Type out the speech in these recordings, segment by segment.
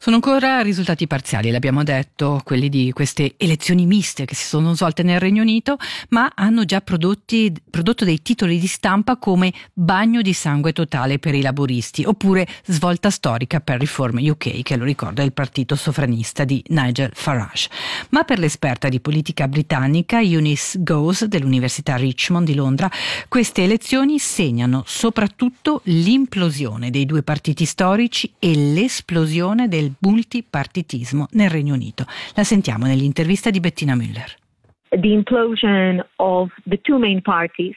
Sono ancora risultati parziali, l'abbiamo detto, quelli di queste elezioni miste che si sono svolte nel Regno Unito, ma hanno già prodotto dei titoli di stampa come bagno di sangue totale per i laburisti, oppure svolta storica per Reform UK, che lo ricorda il partito sovranista di Nigel Farage. Ma per l'esperta di politica britannica Eunice Gose dell'Università Richmond di Londra, queste elezioni segnano soprattutto l'implosione dei due partiti storici e l'esplosione del multipartitismo nel Regno Unito. La sentiamo nell'intervista di Bettina Müller. The implosion of the two main parties,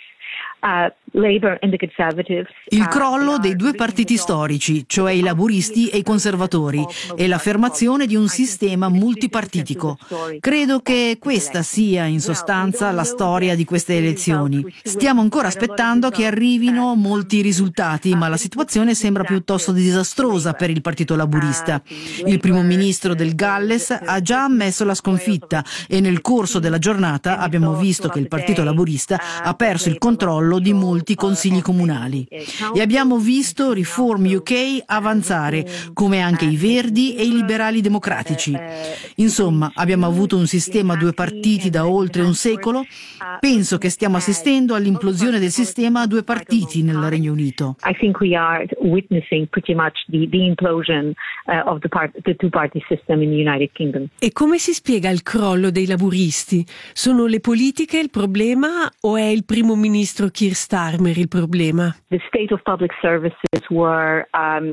Labour and the Conservatives. Il crollo dei due partiti storici, cioè i laburisti e i conservatori, e l'affermazione di un sistema multipartitico. Credo che questa sia in sostanza la storia di queste elezioni. Stiamo ancora aspettando che arrivino molti risultati, ma la situazione sembra piuttosto disastrosa per il partito laburista. Il primo ministro del Galles ha già ammesso la sconfitta e nel corso della giornata abbiamo visto che il partito laburista ha perso il controllo di molti consigli comunali e abbiamo visto Reform UK avanzare, come anche i Verdi e i liberali democratici. Insomma, abbiamo avuto un sistema a due partiti da oltre un secolo. Penso che stiamo assistendo all'implosione del sistema a due partiti nel Regno Unito. I think we are witnessing pretty much the implosion of the two-party system in the United Kingdom. E come si spiega il crollo dei laburisti? Sono le politiche il problema o è il primo ministro Keir Starmer il problema? The state of public services were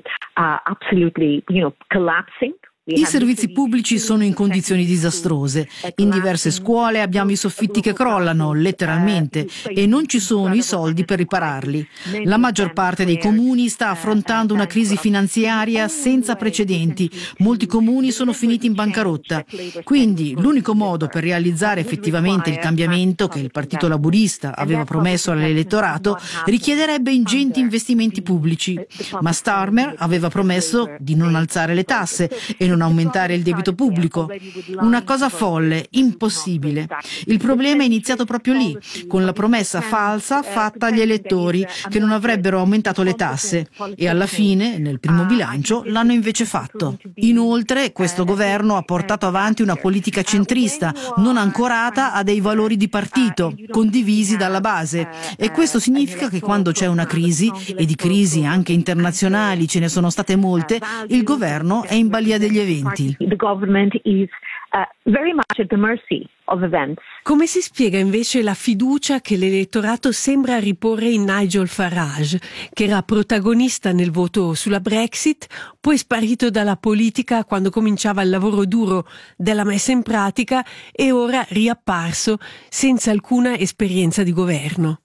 absolutely, collapsing. I servizi pubblici sono in condizioni disastrose. In diverse scuole abbiamo i soffitti che crollano, letteralmente, e non ci sono i soldi per ripararli. La maggior parte dei comuni sta affrontando una crisi finanziaria senza precedenti. Molti comuni sono finiti in bancarotta. Quindi l'unico modo per realizzare effettivamente il cambiamento che il Partito Laburista aveva promesso all'elettorato richiederebbe ingenti investimenti pubblici. Ma Starmer aveva promesso di non alzare le tasse e non aumentare il debito pubblico. Una cosa folle, impossibile. Il problema è iniziato proprio lì, con la promessa falsa fatta agli elettori che non avrebbero aumentato le tasse e alla fine, nel primo bilancio, l'hanno invece fatto. Inoltre, questo governo ha portato avanti una politica centrista, non ancorata a dei valori di partito, condivisi dalla base. E questo significa che quando c'è una crisi, e di crisi anche internazionali ce ne sono state molte, il governo è in balia degli eventi. The government is very much at the mercy of events. Come si spiega invece la fiducia che l'elettorato sembra riporre in Nigel Farage, che era protagonista nel voto sulla Brexit, poi sparito dalla politica quando cominciava il lavoro duro della messa in pratica e ora riapparso senza alcuna esperienza di governo?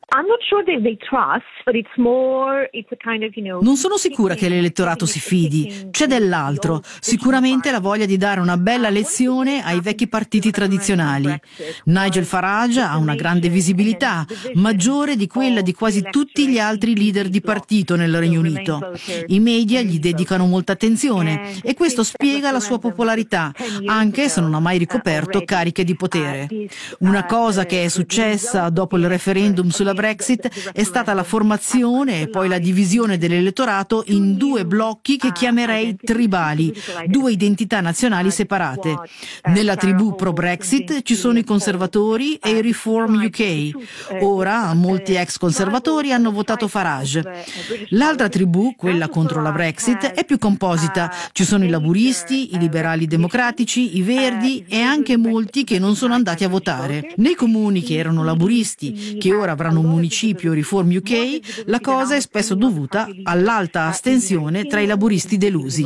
Non sono sicura che l'elettorato si fidi. C'è dell'altro. Sicuramente la voglia di dare una bella lezione ai vecchi partiti tradizionali. Nigel Farage ha una grande visibilità, maggiore di quella di quasi tutti gli altri leader di partito nel Regno Unito. I media gli dedicano molta attenzione e questo spiega la sua popolarità, anche se non ha mai ricoperto cariche di potere. Una cosa che è successa dopo il referendum sulla Brexit è stata la formazione e poi la divisione dell'elettorato in due blocchi che chiamerei tribali, due identità nazionali separate. Nella tribù pro-Brexit ci sono i conservatori e i Reform UK. Ora molti ex conservatori hanno votato Farage. L'altra tribù, quella contro la Brexit, è più composita. Ci sono i laburisti, i liberali democratici, i verdi e anche molti che non sono andati a votare. Nei comuni che erano laburisti, che ora avranno un municipio Reform UK, la cosa è spesso dovuta all'alta astensione tra i laburisti delusi.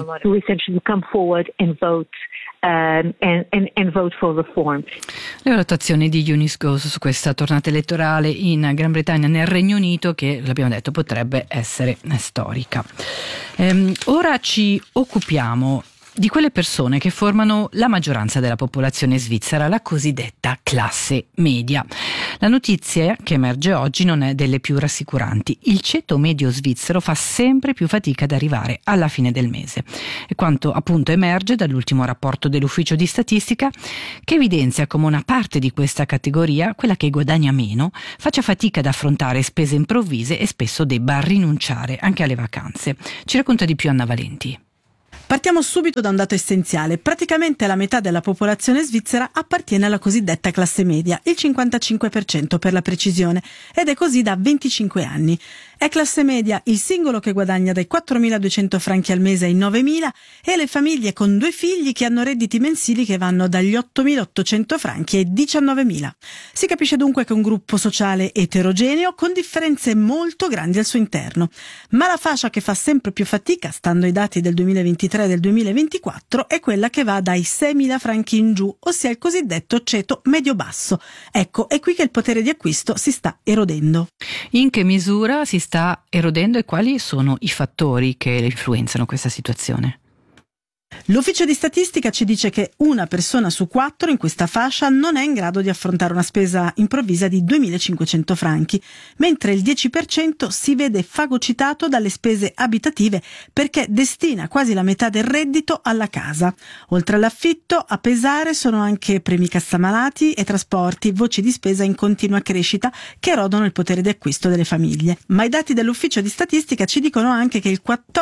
And vote for reform. Le valutazioni di Eunice Gose su questa tornata elettorale in Gran Bretagna nel Regno Unito, che l'abbiamo detto potrebbe essere storica. Ora ci occupiamo di quelle persone che formano la maggioranza della popolazione svizzera, la cosiddetta classe media. La notizia che emerge oggi non è delle più rassicuranti. Il ceto medio svizzero fa sempre più fatica ad arrivare alla fine del mese. E quanto appunto emerge dall'ultimo rapporto dell'Ufficio di Statistica, che evidenzia come una parte di questa categoria, quella che guadagna meno, faccia fatica ad affrontare spese improvvise e spesso debba rinunciare anche alle vacanze. Ci racconta di più Anna Valenti. Partiamo subito da un dato essenziale. Praticamente la metà della popolazione svizzera appartiene alla cosiddetta classe media, il 55% per la precisione, ed è così da 25 anni. È classe media il singolo che guadagna dai 4.200 franchi al mese ai 9.000 e le famiglie con 2 figli che hanno redditi mensili che vanno dagli 8.800 franchi ai 19.000. Si capisce dunque che è un gruppo sociale eterogeneo con differenze molto grandi al suo interno. Ma la fascia che fa sempre più fatica, stando ai dati del 2023 e del 2024, è quella che va dai 6.000 franchi in giù, ossia il cosiddetto ceto medio-basso. Ecco, è qui che il potere di acquisto si sta erodendo. In che misura si sta erodendo e quali sono i fattori che influenzano questa situazione? L'ufficio di statistica ci dice che una persona su 4 in questa fascia non è in grado di affrontare una spesa improvvisa di 2.500 franchi, mentre il 10% si vede fagocitato dalle spese abitative perché destina quasi la metà del reddito alla casa. Oltre all'affitto, a pesare sono anche premi cassamalati e trasporti, voci di spesa in continua crescita che erodono il potere di acquisto delle famiglie. Ma i dati dell'ufficio di statistica ci dicono anche che il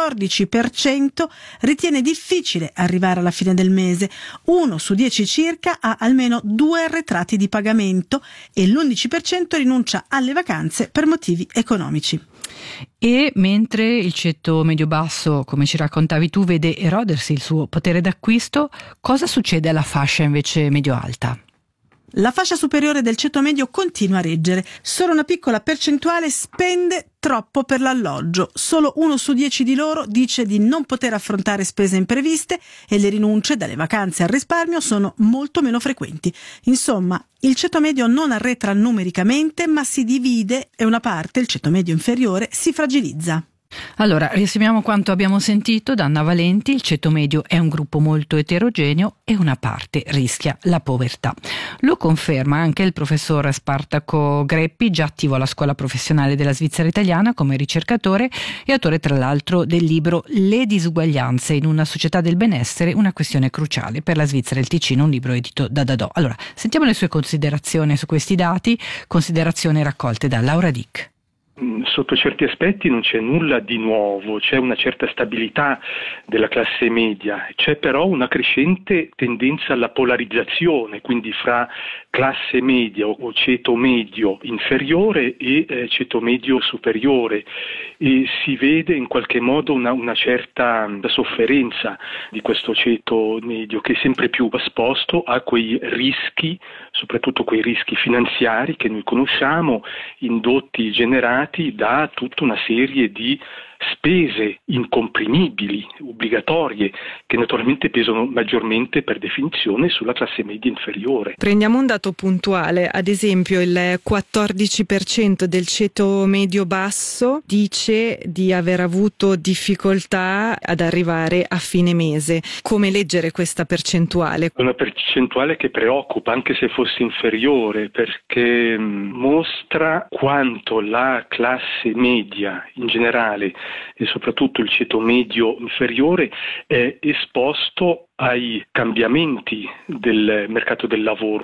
14% ritiene difficile arrivare alla fine del mese, 1 su 10 circa ha almeno 2 arretrati di pagamento e l'11% rinuncia alle vacanze per motivi economici. E mentre il ceto medio-basso, come ci raccontavi tu, vede erodersi il suo potere d'acquisto, cosa succede alla fascia invece medio-alta? La fascia superiore del ceto medio continua a reggere, solo una piccola percentuale spende troppo per l'alloggio, solo 1 su 10 di loro dice di non poter affrontare spese impreviste e le rinunce dalle vacanze al risparmio sono molto meno frequenti. Insomma, il ceto medio non arretra numericamente ma si divide e una parte, il ceto medio inferiore, si fragilizza. Allora, riassumiamo quanto abbiamo sentito da Anna Valenti: il ceto medio è un gruppo molto eterogeneo e una parte rischia la povertà. Lo conferma anche il professor Spartaco Greppi, già attivo alla Scuola Professionale della Svizzera Italiana come ricercatore e autore tra l'altro del libro Le disuguaglianze in una società del benessere, una questione cruciale per la Svizzera e il Ticino, un libro edito da Dadò. Allora, sentiamo le sue considerazioni su questi dati, considerazioni raccolte da Laura Dick. Sotto certi aspetti non c'è nulla di nuovo, c'è una certa stabilità della classe media, c'è però una crescente tendenza alla polarizzazione, quindi fra classe media o ceto medio inferiore e ceto medio superiore, e si vede in qualche modo una certa sofferenza di questo ceto medio che è sempre più esposto a quei rischi, soprattutto quei rischi finanziari che noi conosciamo, indotti, generati da tutta una serie di spese incomprimibili, obbligatorie, che naturalmente pesano maggiormente per definizione sulla classe media inferiore. Prendiamo un dato puntuale, ad esempio il 14% del ceto medio-basso dice di aver avuto difficoltà ad arrivare a fine mese. Come leggere questa percentuale? Una percentuale che preoccupa, anche se fosse inferiore, perché mostra quanto la classe media in generale e soprattutto il ceto medio inferiore è esposto ai cambiamenti del mercato del lavoro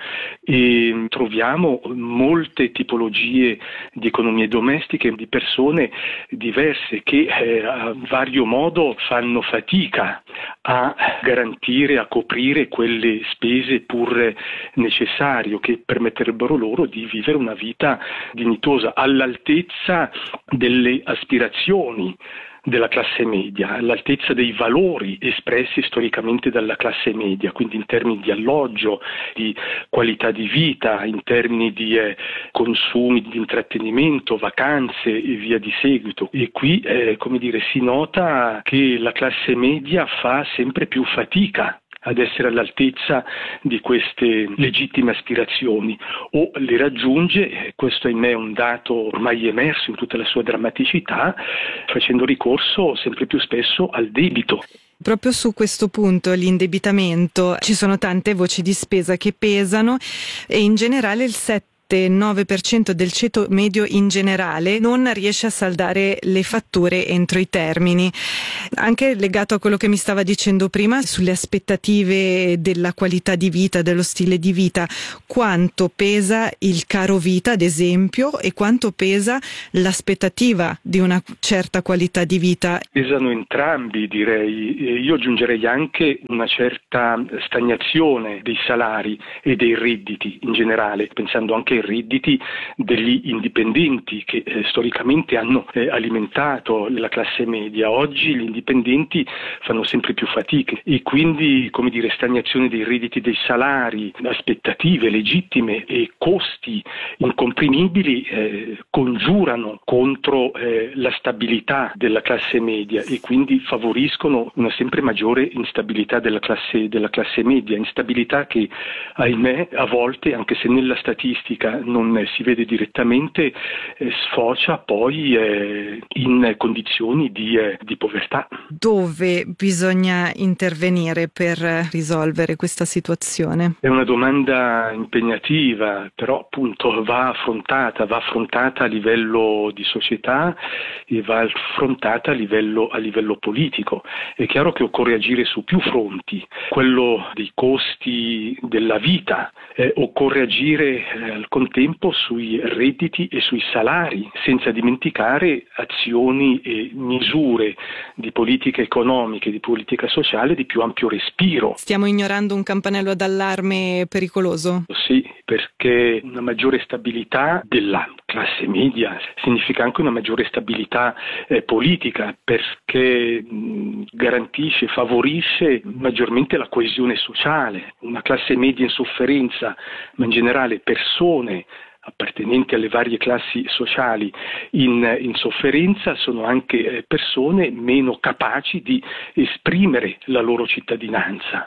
e troviamo molte tipologie di economie domestiche, di persone diverse che a vario modo fanno fatica a garantire, a coprire quelle spese pur necessarie che permetterebbero loro di vivere una vita dignitosa all'altezza delle aspirazioni della classe media, all'altezza dei valori espressi storicamente dalla classe media, quindi in termini di alloggio, di qualità di vita, in termini di consumi di intrattenimento, vacanze e via di seguito. E qui, si nota che la classe media fa sempre più fatica ad essere all'altezza di queste legittime aspirazioni o le raggiunge, questo ahimè è un dato ormai emerso in tutta la sua drammaticità, facendo ricorso sempre più spesso al debito. Proprio su questo punto, l'indebitamento, ci sono tante voci di spesa che pesano e in generale il 7-9% del ceto medio in generale non riesce a saldare le fatture entro i termini. Anche legato a quello che mi stava dicendo prima sulle aspettative della qualità di vita, dello stile di vita, quanto pesa il caro vita, ad esempio, e quanto pesa l'aspettativa di una certa qualità di vita? Pesano entrambi, direi. Io aggiungerei anche una certa stagnazione dei salari e dei redditi in generale, pensando anche ai redditi degli indipendenti che storicamente hanno alimentato la classe media. Oggi gli indipendenti fanno sempre più fatiche e quindi, stagnazione dei redditi, dei salari, aspettative legittime e costi incomprimibili congiurano contro la stabilità della classe media e quindi favoriscono una sempre maggiore instabilità della classe media, instabilità che, ahimè, a volte, anche se nella statistica non si vede direttamente, sfocia poi in condizioni di povertà. Dove bisogna intervenire per risolvere questa situazione? È una domanda impegnativa, però appunto va affrontata a livello di società e va affrontata a livello politico. È chiaro che occorre agire su più fronti, quello dei costi della vita, occorre agire al contempo sui redditi e sui salari, senza dimenticare azioni e misure di politica economica e di politica sociale di più ampio respiro. Stiamo ignorando un campanello d'allarme pericoloso? Sì, perché una maggiore stabilità della classe media significa anche una maggiore stabilità politica, perché garantisce, favorisce maggiormente la coesione sociale. Una classe media in sofferenza, ma in generale persone appartenenti alle varie classi sociali in sofferenza, sono anche persone meno capaci di esprimere la loro cittadinanza.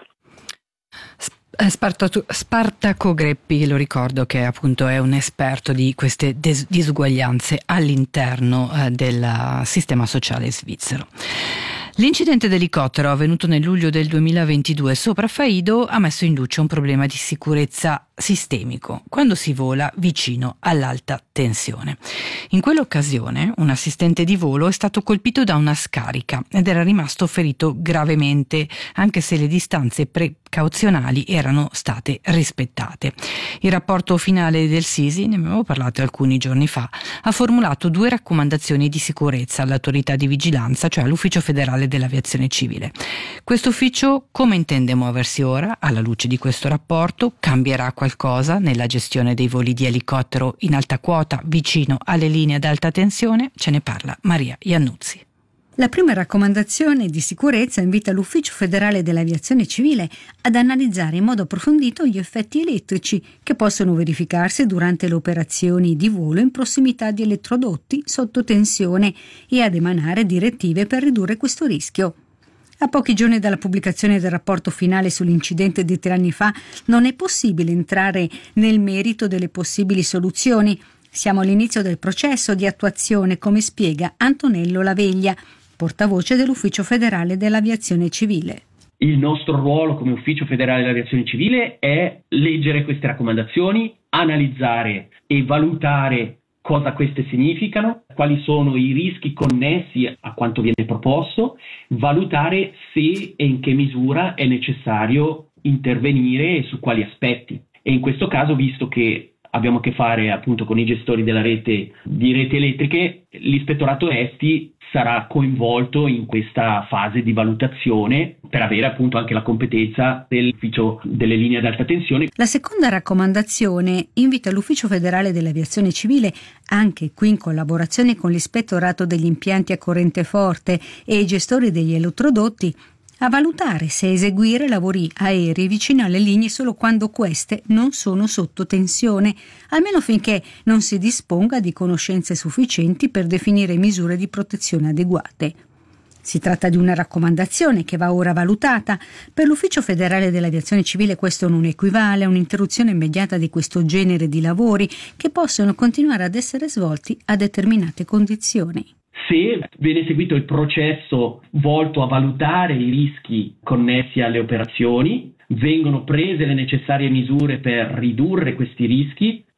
Spartaco Greppi, lo ricordo, che appunto è un esperto di queste disuguaglianze all'interno del sistema sociale svizzero. L'incidente d'elicottero avvenuto nel luglio del 2022 sopra Faido ha messo in luce un problema di sicurezza sistemico quando si vola vicino all'alta tensione. In quell'occasione un assistente di volo è stato colpito da una scarica ed era rimasto ferito gravemente, anche se le distanze precauzionali erano state rispettate. Il rapporto finale del Sisi, ne abbiamo parlato alcuni giorni fa, ha formulato 2 raccomandazioni di sicurezza all'autorità di vigilanza, cioè all'Ufficio Federale dell'Aviazione Civile. Questo ufficio come intende muoversi ora? Alla luce di questo rapporto cambierà qualcosa nella gestione dei voli di elicottero in alta quota vicino alle linee ad alta tensione? Ce ne parla Maria Iannuzzi. La prima raccomandazione di sicurezza invita l'Ufficio Federale dell'Aviazione Civile ad analizzare in modo approfondito gli effetti elettrici che possono verificarsi durante le operazioni di volo in prossimità di elettrodotti sotto tensione e ad emanare direttive per ridurre questo rischio. A pochi giorni dalla pubblicazione del rapporto finale sull'incidente di 3 anni fa non è possibile entrare nel merito delle possibili soluzioni. Siamo all'inizio del processo di attuazione, come spiega Antonello Laveglia, portavoce dell'Ufficio Federale dell'Aviazione Civile. Il nostro ruolo come Ufficio Federale dell'Aviazione Civile è leggere queste raccomandazioni, analizzare e valutare cosa queste significano, quali sono i rischi connessi a quanto viene proposto, valutare se e in che misura è necessario intervenire e su quali aspetti. E in questo caso, visto che abbiamo a che fare appunto con i gestori della rete elettriche, l'Ispettorato Esti sarà coinvolto in questa fase di valutazione per avere appunto anche la competenza dell'ufficio delle linee ad alta tensione. La seconda raccomandazione invita l'Ufficio Federale dell'Aviazione Civile, anche qui in collaborazione con l'Ispettorato degli impianti a corrente forte e i gestori degli elettrodotti, a valutare se eseguire lavori aerei vicino alle linee solo quando queste non sono sotto tensione, almeno finché non si disponga di conoscenze sufficienti per definire misure di protezione adeguate. Si tratta di una raccomandazione che va ora valutata. Per l'Ufficio Federale dell'Aviazione Civile questo non equivale a un'interruzione immediata di questo genere di lavori che possono continuare ad essere svolti a determinate condizioni. Se viene seguito il processo volto a valutare i rischi connessi alle operazioni, vengono prese le necessarie misure per ridurre questi rischi,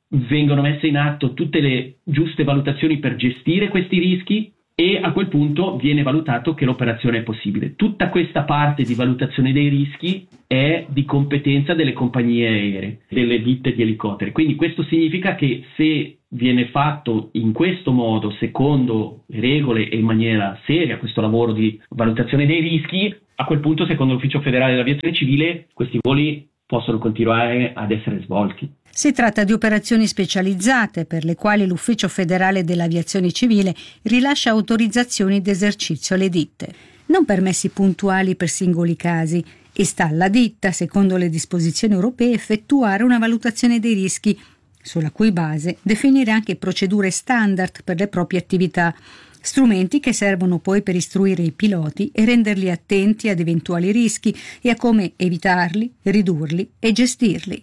vengono messe in atto tutte le giuste valutazioni per gestire questi rischi e a quel punto viene valutato che l'operazione è possibile. Tutta questa parte di valutazione dei rischi è di competenza delle compagnie aeree, delle ditte di elicotteri. Quindi questo significa che se viene fatto in questo modo, secondo le regole e in maniera seria, questo lavoro di valutazione dei rischi, a quel punto, secondo l'Ufficio Federale dell'Aviazione Civile, questi voli possono continuare ad essere svolti. Si tratta di operazioni specializzate per le quali l'Ufficio Federale dell'Aviazione Civile rilascia autorizzazioni d'esercizio alle ditte, non permessi puntuali per singoli casi, e sta alla ditta, secondo le disposizioni europee, effettuare una valutazione dei rischi, sulla cui base definire anche procedure standard per le proprie attività, strumenti che servono poi per istruire i piloti e renderli attenti ad eventuali rischi e a come evitarli, ridurli e gestirli.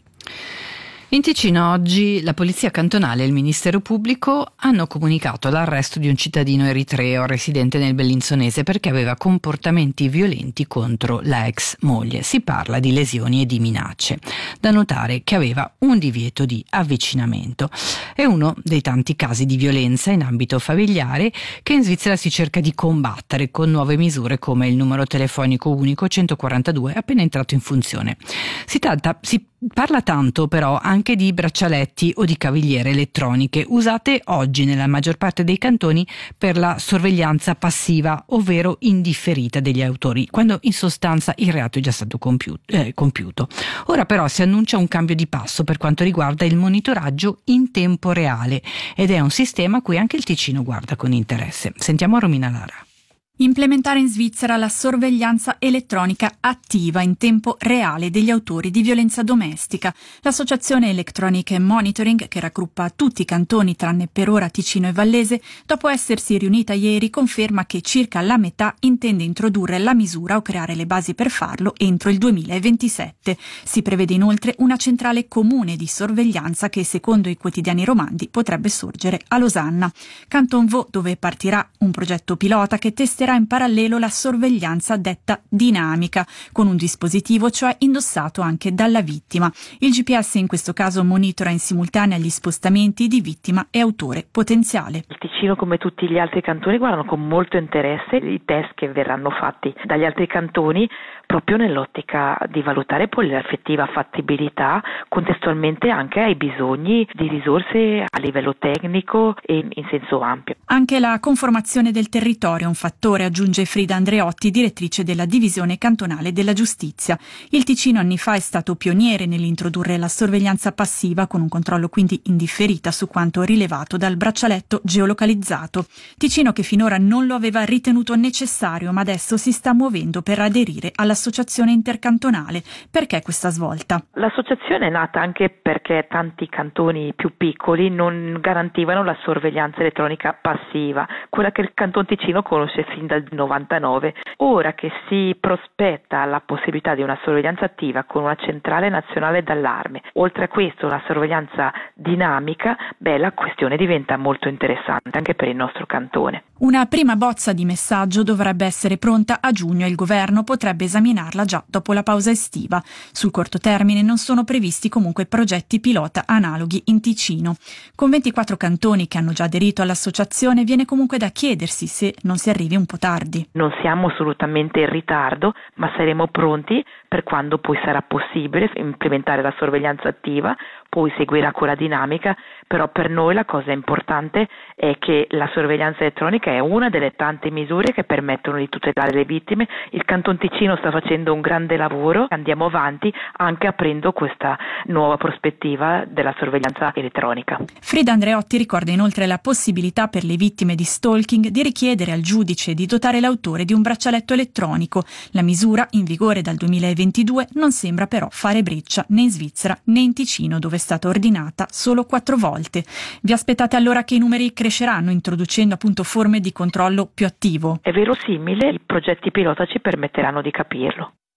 In Ticino oggi la Polizia Cantonale e il Ministero Pubblico hanno comunicato l'arresto di un cittadino eritreo residente nel Bellinzonese perché aveva comportamenti violenti contro la ex moglie. Si parla di lesioni e di minacce. Da notare che aveva un divieto di avvicinamento. È uno dei tanti casi di violenza in ambito familiare che in Svizzera si cerca di combattere con nuove misure come il numero telefonico unico 142 appena entrato in funzione. Si parla tanto però anche di braccialetti o di cavigliere elettroniche usate oggi nella maggior parte dei cantoni per la sorveglianza passiva, ovvero indifferita degli autori, quando in sostanza il reato è già stato compiuto. Ora però si annuncia un cambio di passo per quanto riguarda il monitoraggio in tempo reale ed è un sistema a cui anche il Ticino guarda con interesse. Sentiamo Romina Lara. Implementare in Svizzera la sorveglianza elettronica attiva in tempo reale degli autori di violenza domestica. L'associazione Electronic Monitoring, che raggruppa tutti i cantoni tranne per ora Ticino e Vallese, dopo essersi riunita ieri conferma che circa la metà intende introdurre la misura o creare le basi per farlo entro il 2027. Si prevede inoltre una centrale comune di sorveglianza che, secondo i quotidiani romandi, potrebbe sorgere a Losanna. Canton Vaud, dove partirà un progetto pilota che testerà in parallelo la sorveglianza detta dinamica, con un dispositivo cioè indossato anche dalla vittima. Il GPS in questo caso monitora in simultanea gli spostamenti di vittima e autore potenziale. Il Ticino, come tutti gli altri cantoni, guardano con molto interesse i test che verranno fatti dagli altri cantoni, proprio nell'ottica di valutare poi l'effettiva fattibilità contestualmente anche ai bisogni di risorse a livello tecnico e in senso ampio. Anche la conformazione del territorio è un fattore, aggiunge Frida Andreotti, direttrice della divisione cantonale della giustizia. Il Ticino anni fa è stato pioniere nell'introdurre la sorveglianza passiva con un controllo quindi indifferita su quanto rilevato dal braccialetto geolocalizzato. Ticino che finora non lo aveva ritenuto necessario, ma adesso si sta muovendo per aderire all'associazione intercantonale. Perché questa svolta? L'associazione è nata anche perché tanti cantoni più piccoli non garantivano la sorveglianza elettronica passiva, quella che il Canton Ticino conosce fin dal 99. Ora che si prospetta la possibilità di una sorveglianza attiva con una centrale nazionale d'allarme, oltre a questo una sorveglianza dinamica, la questione diventa molto interessante anche per il nostro cantone. Una prima bozza di messaggio dovrebbe essere pronta a giugno e il governo potrebbe esaminarla già dopo la pausa estiva. Sul corto termine non sono previsti comunque progetti pilota analoghi in Ticino. Con 24 cantoni che hanno già aderito all'associazione viene comunque da chiedersi se non si arrivi un po' tardi. Non siamo assolutamente in ritardo, ma saremo pronti per quando poi sarà possibile implementare la sorveglianza attiva, poi seguirà quella dinamica, però per noi la cosa importante è che la sorveglianza elettronica è una delle tante misure che permettono di tutelare le vittime. Il Canton Ticino sta facendo un grande lavoro, andiamo avanti anche aprendo questa nuova prospettiva della sorveglianza elettronica. Frida Andreotti ricorda inoltre la possibilità per le vittime di stalking di richiedere al giudice di dotare l'autore di un braccialetto elettronico. La misura, in vigore dal 2022, non sembra però fare breccia né in Svizzera né in Ticino, dove è stata ordinata solo 4 volte. Vi aspettate allora che i numeri cresceranno, introducendo appunto forme di controllo più attivo? È verosimile, i progetti pilota ci permetteranno di capirlo.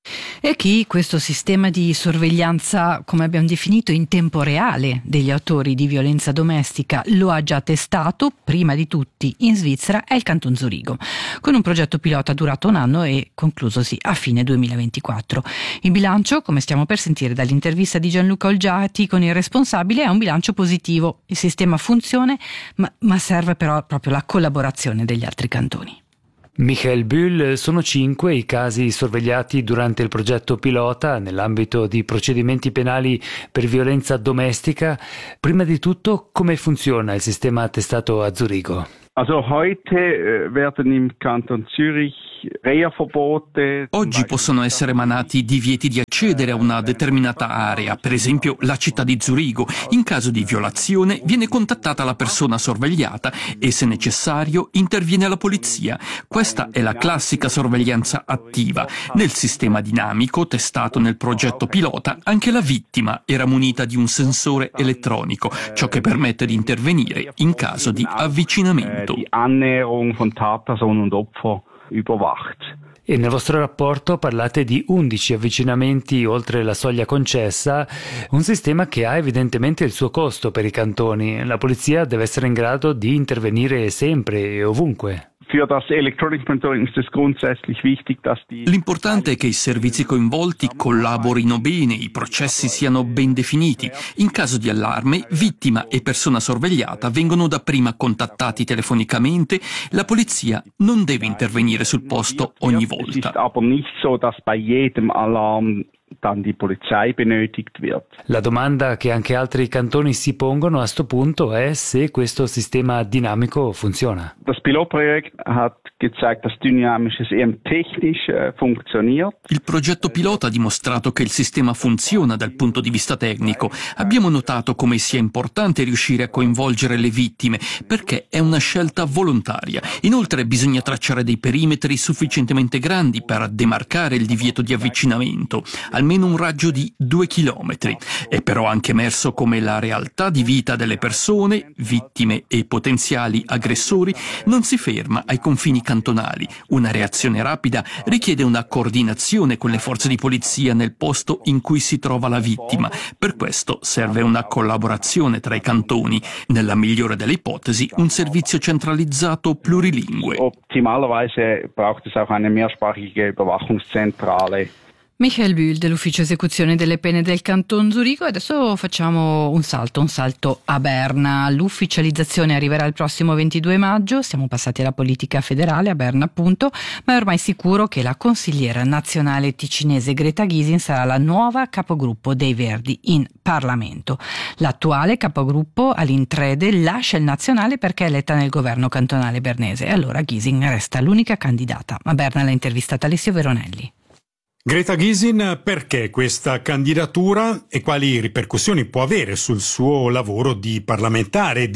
e chi questo sistema di sorveglianza, come abbiamo definito, in tempo reale degli autori di violenza domestica lo ha già testato, prima di tutti in Svizzera, è il Canton Zurigo, con un progetto pilota durato un anno e conclusosi a fine 2024. Il bilancio, come stiamo per sentire dall'intervista di Gianluca Olgiati con il responsabile, è un bilancio positivo. Il sistema funziona, ma serve però proprio la collaborazione degli altri cantoni. Michael Bühl, sono 5 i casi sorvegliati durante il progetto pilota nell'ambito di procedimenti penali per violenza domestica. Prima di tutto, come funziona il sistema testato a Zurigo? Heute werden im Kanton Zürich Reha-Verbote. Oggi possono essere emanati divieti di accedere a una determinata area, per esempio la città di Zurigo. In caso di violazione viene contattata la persona sorvegliata e, se necessario, interviene la polizia. Questa è la classica sorveglianza attiva. Nel sistema dinamico testato nel progetto pilota, anche la vittima era munita di un sensore elettronico, ciò che permette di intervenire in caso di avvicinamento. Die Annäherung von Tatperson und Opfer überwacht. E nel vostro rapporto parlate di 11 avvicinamenti oltre la soglia concessa, un sistema che ha evidentemente il suo costo per i cantoni. La polizia deve essere in grado di intervenire sempre e ovunque. L'importante è che i servizi coinvolti collaborino bene, i processi siano ben definiti. In caso di allarme, vittima e persona sorvegliata vengono dapprima contattati telefonicamente. La polizia non deve intervenire sul posto ogni volta. Dann die Polizei benötigt wird. La domanda che anche altri cantoni si pongono a sto punto è se questo sistema dinamico funziona. Das Pilotprojekt hat gezeigt, dass dynamisches eher technisch funktioniert. Il progetto pilota ha dimostrato che il sistema funziona dal punto di vista tecnico. Abbiamo notato come sia importante riuscire a coinvolgere le vittime, perché è una scelta volontaria. Inoltre bisogna tracciare dei perimetri sufficientemente grandi per demarcare il divieto di avvicinamento, almeno un raggio di 2 chilometri. È però anche emerso come la realtà di vita delle persone, vittime e potenziali aggressori, non si ferma ai confini cantonali. Una reazione rapida richiede una coordinazione con le forze di polizia nel posto in cui si trova la vittima. Per questo serve una collaborazione tra i cantoni. Nella migliore delle ipotesi, un servizio centralizzato plurilingue. Optimalerweise braucht es auch eine mehrsprachige Überwachungszentrale. Michael Bühl dell'Ufficio Esecuzione delle Pene del Canton Zurigo. Adesso facciamo un salto a Berna. L'ufficializzazione arriverà il prossimo 22 maggio, siamo passati alla politica federale a Berna appunto, ma è ormai sicuro che la consigliera nazionale ticinese Greta Gysin sarà la nuova capogruppo dei Verdi in Parlamento. L'attuale capogruppo all'Intrede lascia il nazionale perché è eletta nel governo cantonale bernese e allora Gysin resta l'unica candidata. A Berna l'ha intervistata Alessio Veronelli. Greta Gysin, perché questa candidatura e quali ripercussioni può avere sul suo lavoro di parlamentare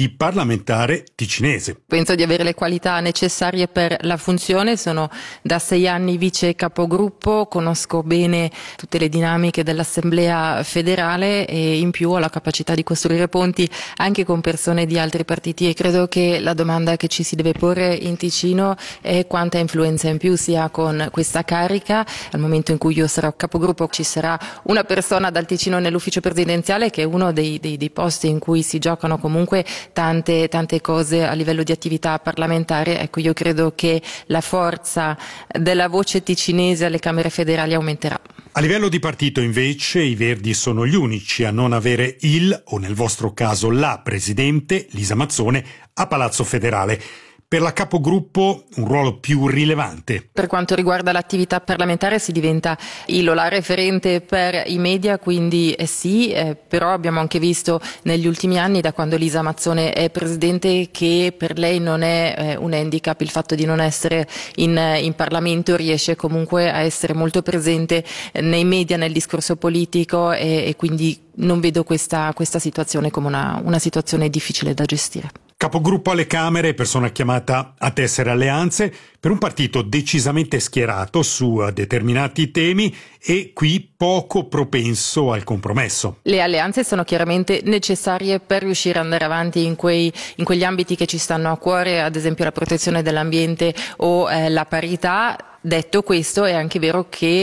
ticinese? Penso di avere le qualità necessarie per la funzione, sono da 6 anni vice capogruppo, conosco bene tutte le dinamiche dell'Assemblea federale e in più ho la capacità di costruire ponti anche con persone di altri partiti e credo che la domanda che ci si deve porre in Ticino è quanta influenza in più si ha con questa carica. Al momento in cui io sarò capogruppo ci sarà una persona dal Ticino nell'ufficio presidenziale che è uno dei posti in cui si giocano comunque tante cose a livello di attività parlamentare. Ecco, io credo che la forza della voce ticinese alle Camere federali aumenterà. A livello di partito invece i Verdi sono gli unici a non avere o nel vostro caso la presidente Lisa Mazzone a Palazzo Federale. Per la capogruppo un ruolo più rilevante. Per quanto riguarda l'attività parlamentare si diventa la referente per i media, quindi sì, però abbiamo anche visto negli ultimi anni, da quando Lisa Mazzone è presidente, che per lei non è un handicap il fatto di non essere in Parlamento, riesce comunque a essere molto presente nei media, nel discorso politico e quindi non vedo questa situazione come una situazione difficile da gestire. Capogruppo alle Camere, persona chiamata a tessere alleanze per un partito decisamente schierato su determinati temi e qui poco propenso al compromesso. Le alleanze sono chiaramente necessarie per riuscire ad andare avanti in quegli ambiti che ci stanno a cuore, ad esempio la protezione dell'ambiente o la parità. Detto questo, è anche vero che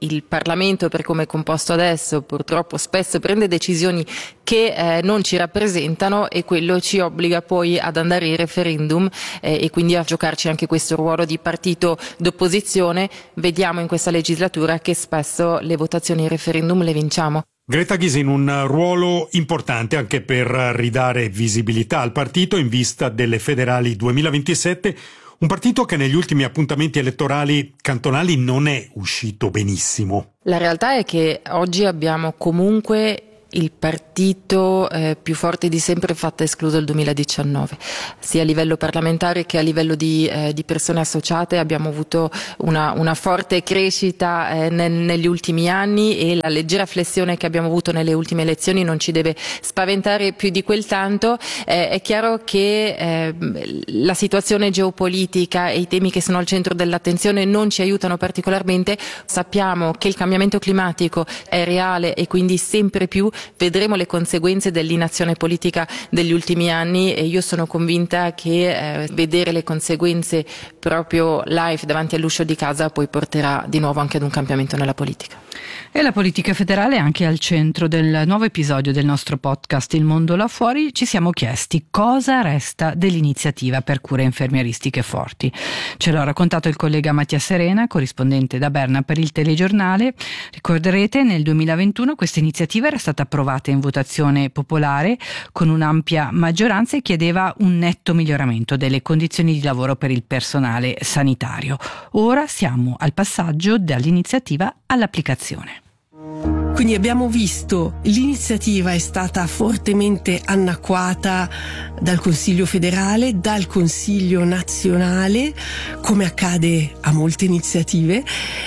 il Parlamento, per come è composto adesso, purtroppo spesso prende decisioni che non ci rappresentano, e quello ci obbliga poi ad andare ai referendum e quindi a giocarci anche questo ruolo di partito d'opposizione. Vediamo in questa legislatura che spesso le votazioni ai referendum le vinciamo. Greta Gysin, un ruolo importante anche per ridare visibilità al partito in vista delle federali 2027, un partito che negli ultimi appuntamenti elettorali cantonali non è uscito benissimo. La realtà è che oggi abbiamo comunque il partito più forte di sempre, fatta escluso il 2019, sia a livello parlamentare che a livello di persone associate. Abbiamo avuto una forte crescita negli ultimi anni, e la leggera flessione che abbiamo avuto nelle ultime elezioni non ci deve spaventare più di quel tanto. È chiaro che la situazione geopolitica e i temi che sono al centro dell'attenzione non ci aiutano particolarmente. Sappiamo che il cambiamento climatico è reale e quindi sempre più vedremo le conseguenze dell'inazione politica degli ultimi anni, e io sono convinta che vedere le conseguenze proprio live davanti all'uscio di casa poi porterà di nuovo anche ad un cambiamento nella politica. E la politica federale è anche al centro del nuovo episodio del nostro podcast Il mondo là fuori. Ci siamo chiesti cosa resta dell'iniziativa per cure infermieristiche forti. Ce l'ha raccontato il collega Mattia Serena, corrispondente da Berna per il telegiornale. Ricorderete, nel 2021 questa iniziativa era stata approvata in votazione popolare con un'ampia maggioranza e chiedeva un netto miglioramento delle condizioni di lavoro per il personale sanitario. Ora siamo al passaggio dall'iniziativa all'applicazione. Quindi abbiamo visto l'iniziativa è stata fortemente annacquata dal Consiglio federale, dal Consiglio nazionale, come accade a molte iniziative.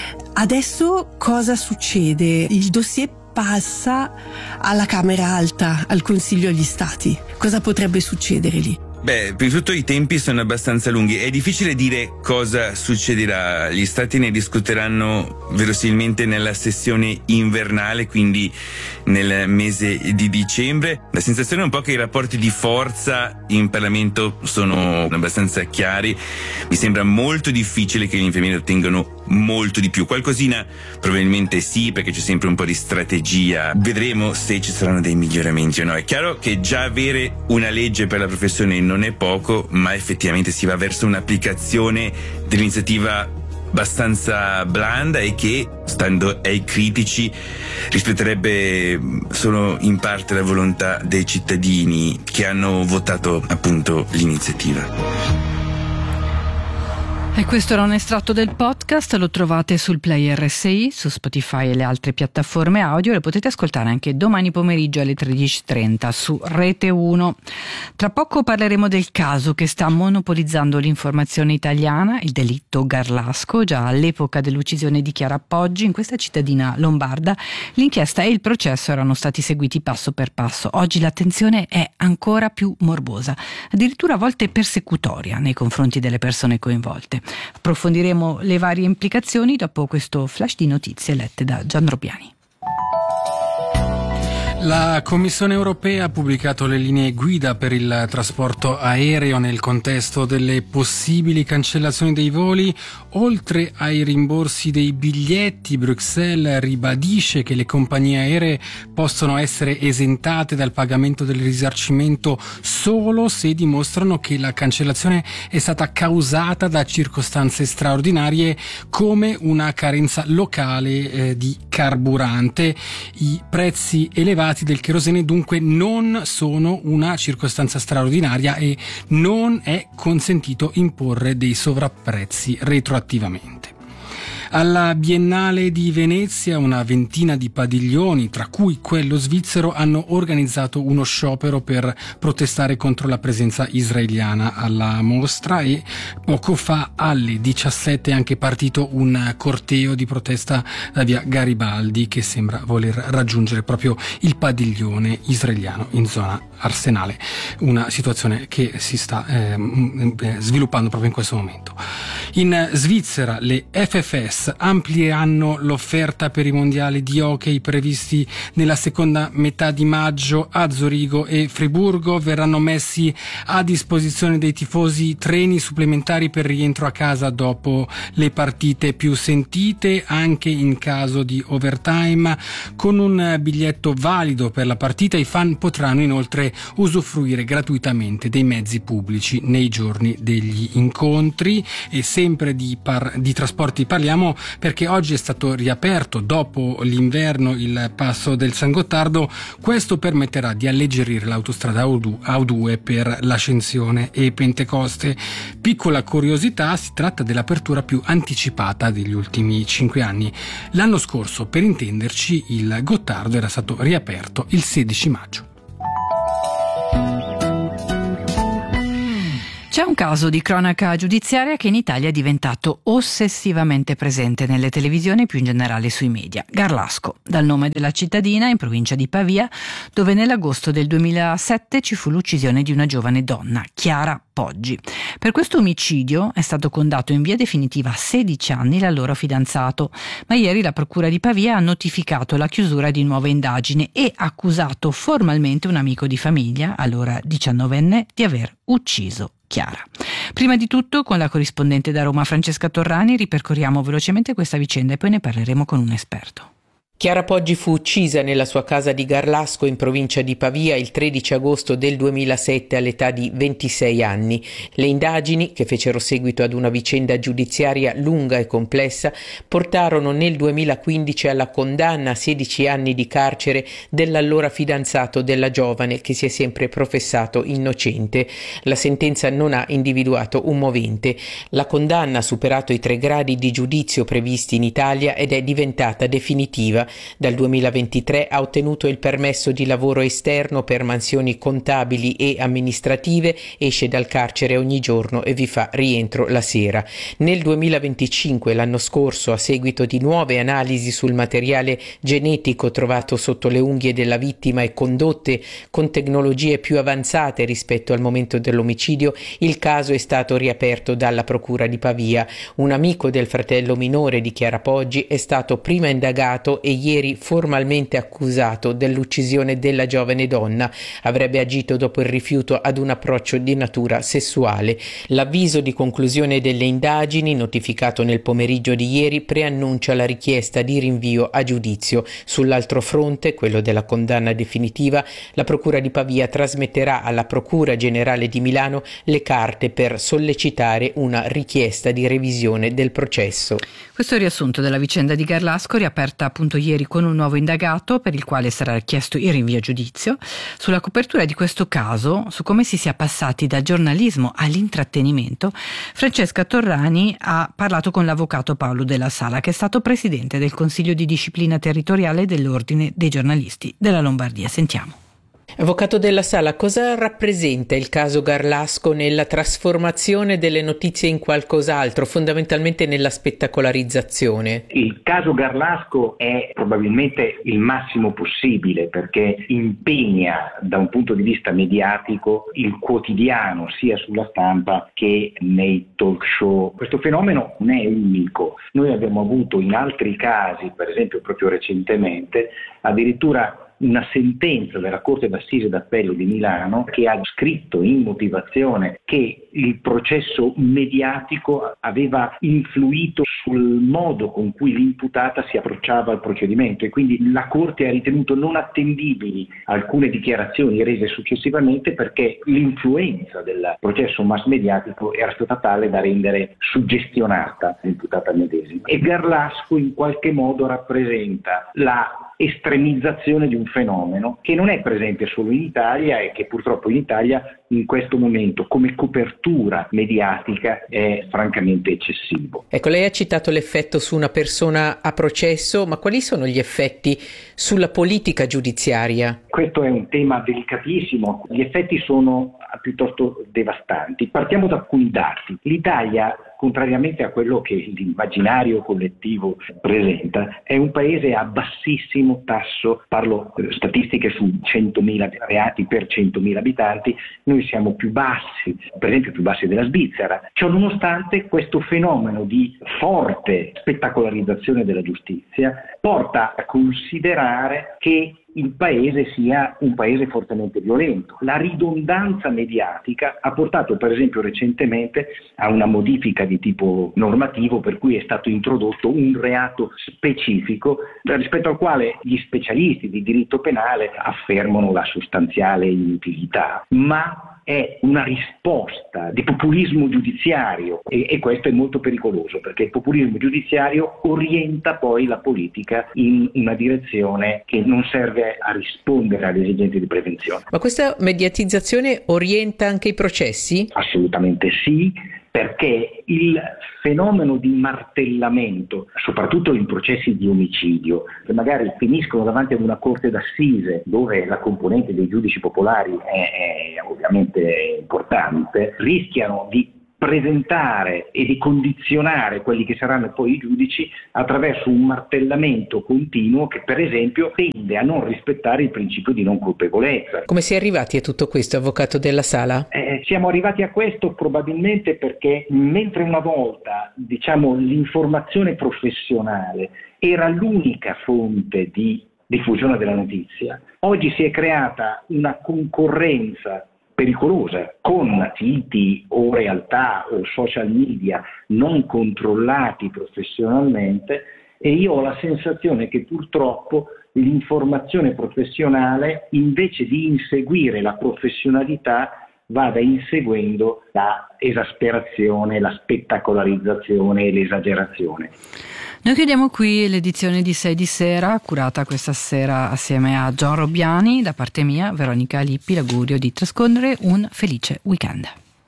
Adesso cosa succede? Il dossier passa alla Camera Alta, al Consiglio agli Stati. Cosa potrebbe succedere lì? Beh, prima di tutto i tempi sono abbastanza lunghi. È difficile dire cosa succederà. Gli stati ne discuteranno verosimilmente nella sessione invernale, quindi nel mese di dicembre. La sensazione è un po' che i rapporti di forza in Parlamento sono abbastanza chiari. Mi sembra molto difficile che gli infermieri ottengano molto di più. Qualcosina probabilmente sì, perché c'è sempre un po' di strategia. Vedremo se ci saranno dei miglioramenti o no. È chiaro che già avere una legge per la professione non è poco, ma effettivamente si va verso un'applicazione dell'iniziativa abbastanza blanda e che, stando ai critici, rispetterebbe solo in parte la volontà dei cittadini che hanno votato appunto l'iniziativa. E questo era un estratto del podcast, lo trovate sul player RSI, su Spotify e le altre piattaforme audio, e lo potete ascoltare anche domani pomeriggio alle 13:30 su Rete 1. Tra poco parleremo del caso che sta monopolizzando l'informazione italiana, il delitto Garlasco. Già all'epoca dell'uccisione di Chiara Poggi in questa cittadina lombarda, l'inchiesta e il processo erano stati seguiti passo per passo. Oggi l'attenzione è ancora più morbosa, addirittura a volte persecutoria nei confronti delle persone coinvolte. Approfondiremo le varie implicazioni dopo questo flash di notizie lette da Gian Robiani. La Commissione europea ha pubblicato le linee guida per il trasporto aereo nel contesto delle possibili cancellazioni dei voli. Oltre ai rimborsi dei biglietti, Bruxelles ribadisce che le compagnie aeree possono essere esentate dal pagamento del risarcimento solo se dimostrano che la cancellazione è stata causata da circostanze straordinarie come una carenza locale di carburante. I prezzi elevati del cherosene dunque non sono una circostanza straordinaria e non è consentito imporre dei sovrapprezzi retroattivamente. Alla Biennale di Venezia una ventina di padiglioni, tra cui quello svizzero, hanno organizzato uno sciopero per protestare contro la presenza israeliana alla mostra, e poco fa alle 17 è anche partito un corteo di protesta da via Garibaldi che sembra voler raggiungere proprio il padiglione israeliano in zona Arsenale, una situazione che si sta sviluppando proprio in questo momento. In Svizzera le FFS tennis amplieranno l'offerta per i mondiali di hockey previsti nella seconda metà di maggio a Zurigo e Friburgo. Verranno messi a disposizione dei tifosi treni supplementari per rientro a casa dopo le partite più sentite, anche in caso di overtime. Con un biglietto valido per la partita i fan potranno inoltre usufruire gratuitamente dei mezzi pubblici nei giorni degli incontri. E sempre di trasporti parliamo, perché oggi è stato riaperto dopo l'inverno il passo del San Gottardo. Questo permetterà di alleggerire l'autostrada A2 per l'Ascensione e Pentecoste. Piccola curiosità, si tratta dell'apertura più anticipata degli ultimi 5 anni. L'anno scorso, per intenderci, il Gottardo era stato riaperto il 16 maggio. C'è un caso di cronaca giudiziaria che in Italia è diventato ossessivamente presente nelle televisioni e più in generale sui media. Garlasco, dal nome della cittadina in provincia di Pavia, dove nell'agosto del 2007 ci fu l'uccisione di una giovane donna, Chiara Poggi. Per questo omicidio è stato condannato in via definitiva a 16 anni l'allora fidanzato, ma ieri la Procura di Pavia ha notificato la chiusura di nuove indagini e accusato formalmente un amico di famiglia, allora 19enne, di aver ucciso Chiara. Prima di tutto, con la corrispondente da Roma Francesca Torrani, ripercorriamo velocemente questa vicenda e poi ne parleremo con un esperto. Chiara Poggi fu uccisa nella sua casa di Garlasco in provincia di Pavia il 13 agosto del 2007 all'età di 26 anni. Le indagini, che fecero seguito ad una vicenda giudiziaria lunga e complessa, portarono nel 2015 alla condanna a 16 anni di carcere dell'allora fidanzato della giovane, che si è sempre professato innocente. La sentenza non ha individuato un movente. La condanna ha superato i 3 gradi di giudizio previsti in Italia ed è diventata definitiva. Dal 2023 ha ottenuto il permesso di lavoro esterno per mansioni contabili e amministrative, esce dal carcere ogni giorno e vi fa rientro la sera. Nel 2025, l'anno scorso, a seguito di nuove analisi sul materiale genetico trovato sotto le unghie della vittima e condotte con tecnologie più avanzate rispetto al momento dell'omicidio, il caso è stato riaperto dalla Procura di Pavia. Un amico del fratello minore di Chiara Poggi è stato prima indagato e ieri formalmente accusato dell'uccisione della giovane donna. Avrebbe agito dopo il rifiuto ad un approccio di natura sessuale. L'avviso di conclusione delle indagini, notificato nel pomeriggio di ieri, preannuncia la richiesta di rinvio a giudizio. Sull'altro fronte, quello della condanna definitiva, la Procura di Pavia trasmetterà alla Procura Generale di Milano le carte per sollecitare una richiesta di revisione del processo. Questo è il riassunto della vicenda di Garlasco, riaperta appunto ieri con un nuovo indagato per il quale sarà chiesto il rinvio a giudizio. Sulla copertura di questo caso, su come si sia passati dal giornalismo all'intrattenimento, Francesca Torrani ha parlato con l'avvocato Paolo Della Sala, che è stato presidente del Consiglio di Disciplina Territoriale dell'Ordine dei Giornalisti della Lombardia. Sentiamo. Avvocato Della Sala, cosa rappresenta il caso Garlasco nella trasformazione delle notizie in qualcos'altro, fondamentalmente nella spettacolarizzazione? Il caso Garlasco è probabilmente il massimo possibile perché impegna da un punto di vista mediatico il quotidiano sia sulla stampa che nei talk show. Questo fenomeno non è unico. Noi abbiamo avuto in altri casi, per esempio proprio recentemente, addirittura una sentenza della Corte d'Assise d'Appello di Milano che ha scritto in motivazione che il processo mediatico aveva influito sul modo con cui l'imputata si approcciava al procedimento e quindi la Corte ha ritenuto non attendibili alcune dichiarazioni rese successivamente perché l'influenza del processo mass mediatico era stata tale da rendere suggestionata l'imputata medesima. E Garlasco in qualche modo rappresenta la estremizzazione di un fenomeno che non è presente solo in Italia e che purtroppo in Italia in questo momento come copertura mediatica è francamente eccessivo. Ecco, lei ha citato l'effetto su una persona a processo, ma quali sono gli effetti sulla politica giudiziaria? Questo è un tema delicatissimo. Gli effetti sono piuttosto devastanti. Partiamo da alcuni dati. L'Italia, contrariamente a quello che l'immaginario collettivo presenta, è un paese a bassissimo tasso, parlo statistiche su 100.000 reati per 100.000 abitanti, noi siamo più bassi, per esempio più bassi della Svizzera. Ciò nonostante, questo fenomeno di forte spettacolarizzazione della giustizia porta a considerare che il paese sia un paese fortemente violento. La ridondanza mediatica ha portato per esempio recentemente a una modifica di tipo normativo per cui è stato introdotto un reato specifico rispetto al quale gli specialisti di diritto penale affermano la sostanziale inutilità, ma è una risposta di populismo giudiziario e questo è molto pericoloso perché il populismo giudiziario orienta poi la politica in una direzione che non serve a rispondere alle esigenze di prevenzione. Ma questa mediatizzazione orienta anche i processi? Assolutamente sì, perché il fenomeno di martellamento, soprattutto in processi di omicidio, che magari finiscono davanti ad una corte d'assise dove la componente dei giudici popolari è ovviamente importante, rischiano di presentare e di condizionare quelli che saranno poi i giudici attraverso un martellamento continuo che per esempio tende a non rispettare il principio di non colpevolezza. Come si è arrivati a tutto questo, avvocato Della Sala? Siamo arrivati a questo probabilmente perché mentre una volta l'informazione professionale era l'unica fonte di diffusione della notizia, oggi si è creata una concorrenza pericolosa con siti o realtà o social media non controllati professionalmente e io ho la sensazione che purtroppo l'informazione professionale invece di inseguire la professionalità vada inseguendo la esasperazione, la spettacolarizzazione e l'esagerazione. Noi chiudiamo qui l'edizione di 6 di sera, curata questa sera assieme a John Robbiani. Da parte mia, Veronica Lippi, l'augurio di trascorrere un felice weekend.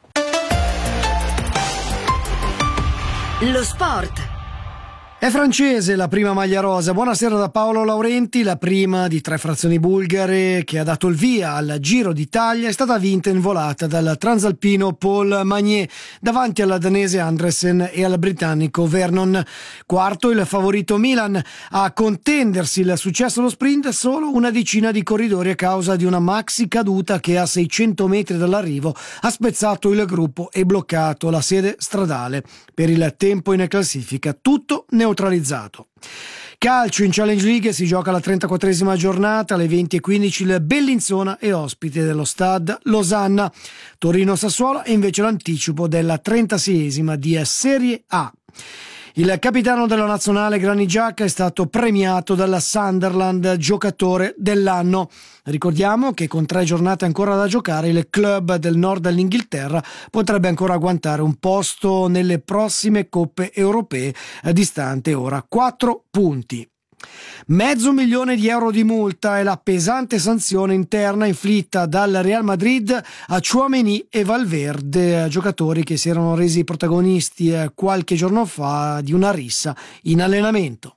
Lo sport. È francese la prima maglia rosa. Buonasera da Paolo Laurenti. La prima di 3 frazioni bulgare che ha dato il via al Giro d'Italia è stata vinta in volata dal transalpino Paul Magnier davanti alla danese Andresen e al britannico Vernon. Quarto il favorito Milan. A contendersi il successo allo sprint solo una decina di corridori a causa di una maxi caduta che a 600 metri dall'arrivo ha spezzato il gruppo e bloccato la sede stradale. Per il tempo in classifica tutto neutralizzato. Calcio in Challenge League si gioca la 34esima giornata alle 20:15 il Bellinzona è ospite dello Stade Losanna. Torino-Sassuolo è invece l'anticipo della 36esima di Serie A. Il capitano della nazionale Granit Xhaka è stato premiato dalla Sunderland giocatore dell'anno. Ricordiamo che con 3 giornate ancora da giocare il club del nord dell'Inghilterra potrebbe ancora agguantare un posto nelle prossime coppe europee, distante ora 4 punti. €500.000 di multa è la pesante sanzione interna inflitta dal Real Madrid a Tchouaméni e Valverde, giocatori che si erano resi protagonisti qualche giorno fa di una rissa in allenamento.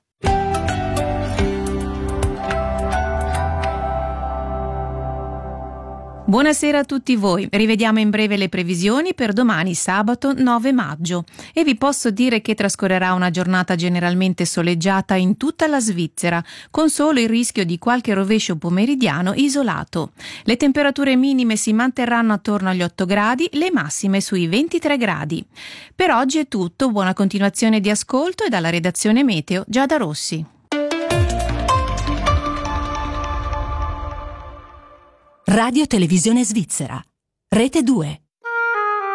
Buonasera a tutti voi, rivediamo in breve le previsioni per domani sabato 9 maggio e vi posso dire che trascorrerà una giornata generalmente soleggiata in tutta la Svizzera, con solo il rischio di qualche rovescio pomeridiano isolato. Le temperature minime si manterranno attorno agli 8 gradi, le massime sui 23 gradi. Per oggi è tutto, buona continuazione di ascolto e dalla redazione Meteo Giada Rossi. Radio Televisione Svizzera, Rete 2.